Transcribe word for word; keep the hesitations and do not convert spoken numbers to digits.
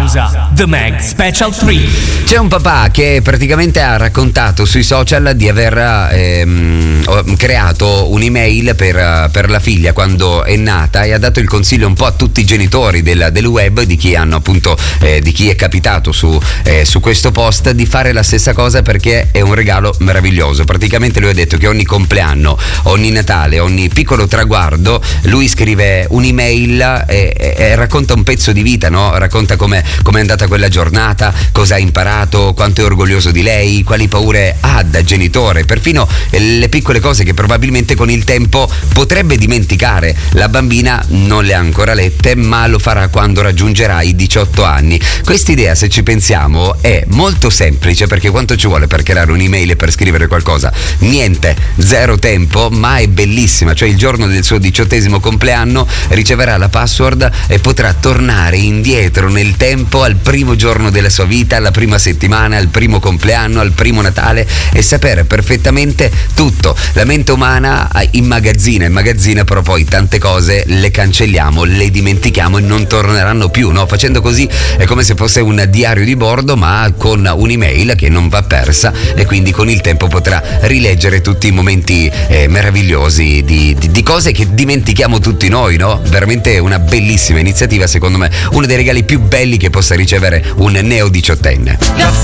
Pausa, The Mag Special tre. C'è un papà che praticamente ha raccontato sui social di aver ehm, creato un'email per, per la figlia quando è nata e ha dato il consiglio un po' a tutti i genitori del, del web, di chi hanno appunto eh, di chi è capitato su, eh, su questo post, di fare la stessa cosa perché è un regalo meraviglioso. Praticamente lui ha detto che ogni compleanno, ogni Natale, ogni piccolo traguardo lui scrive un'email e, e, e racconta un pezzo di vita, no? Racconta come è andata quella giornata, cosa ha imparato, quanto è orgoglioso di lei, quali paure ha da genitore, perfino le piccole cose che probabilmente con il tempo potrebbe dimenticare. La bambina non le ha ancora lette, ma lo farà quando raggiungerà i diciotto anni. Quest'idea, se ci pensiamo, è molto semplice, perché quanto ci vuole per creare un'email e per scrivere qualcosa? Niente, zero tempo, ma è bellissima. Cioè il giorno del suo diciottesimo compleanno riceverà la password e potrà tornare indietro nel tempo al primo giorno della sua vita, alla prima settimana, al primo compleanno, al primo Natale, e sapere perfettamente tutto. La mente umana immagazzina, immagazzina, però poi tante cose le cancelliamo, le dimentichiamo e non torneranno più, no? Facendo così è come se fosse un diario di bordo, ma con un'email che non va persa, e quindi con il tempo potrà rileggere tutti i momenti eh, meravigliosi di, di, di cose che dimentichiamo tutti noi, no? Veramente una bellissima iniziativa, secondo me uno dei regali più belli che possa ricevere un neo diciottenne.